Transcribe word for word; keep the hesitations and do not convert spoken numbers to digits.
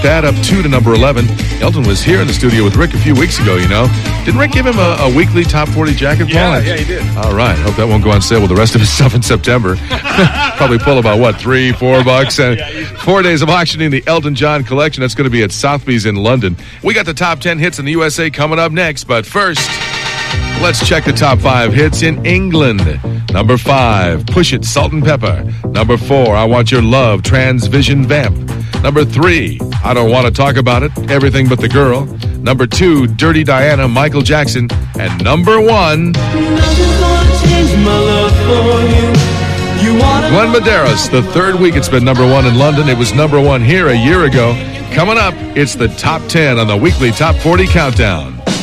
That up two to number eleven. Elton was here in the studio with Rick a few weeks ago, you know. Didn't Rick give him a, a weekly top forty jacket, Paul? Yeah, yeah, he did. All right. Hope that won't go on sale with the rest of his stuff in September. Probably pull about, what, three, four bucks? And four days of auctioning the Elton John collection. That's going to be at Sotheby's in London. We got the top ten hits in the U S A coming up next. But first, let's check the top five hits in England. Number five, Push It, Salt and Pepper. Number four, I Want Your Love, Transvision Vamp. Number three, I Don't Want to Talk About It, Everything But the Girl. Number two, Dirty Diana, Michael Jackson. And number one, Glenn Medeiros. The third week it's been number one in London. It was number one here a year ago. Coming up, it's the top ten on the weekly Top forty Countdown.